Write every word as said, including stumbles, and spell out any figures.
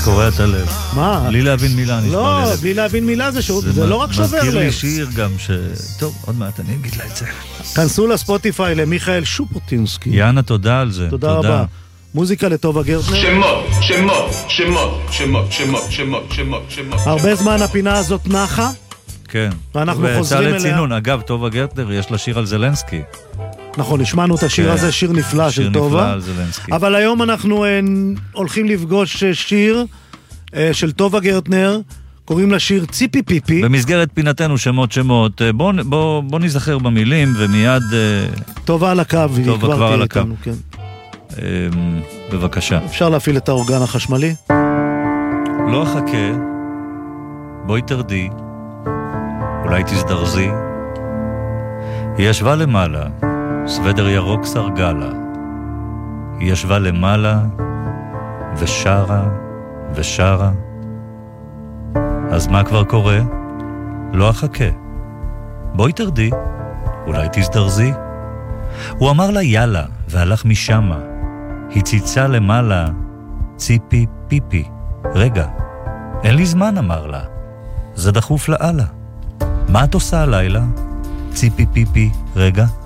קורע את הלב. מה? בלי להבין מילה נשמע לא, ללב. בלי להבין מילה זה שהוא, זה לא רק שובר לב. מזכיר לי שיר גם ש... טוב, עוד מעט אני אגיד לה את זה. כנסו לספוטיפיי למיכאל שופוטינסקי. יאנה, תודה על זה. תודה רבה. מוזיקה לטובה גרטנר. שמות, שמות, שמות, שמות, שמות, שמות, שמות, שמות. הרבה זמן הפינה הזאת נחה. כן. ואנחנו חוזרים אליה. לצינון. אגב, טובה גרטנר, יש לה שיר על זלנסקי. נכון, השמענו את השיר הזה, שיר נפלא של טובה. שיר נפלא על זלנסקי. אבל היום אנחנו הולכים לפגוש שיר של טובה גרטנר, קוראים לה שיר ציפי פיפי. במסגרת פינתנו שמות שמות, בוא, בוא, בוא נזכר במילים ומיד... טובה על הקו, היא טובה כבר על הקו. איתנו, כן. בבקשה. אפשר להפעיל את האורגן החשמלי? לא אחכה, בואי תרדי, אולי תזדרזי. היא ישבה למעלה, סוודר ירוק סרגלה. היא ישבה למעלה ושרה ושרה. אז מה כבר קורה? לא אחכה. בואי תרדי, אולי תזדרזי. הוא אמר לה יאללה, והלך משמה. היא ציצה למעלה, ציפי פיפי. רגע, אין לי זמן, אמר לה. זה דחוף לאללה. מה את עושה הלילה? ציפי פיפי, רגע.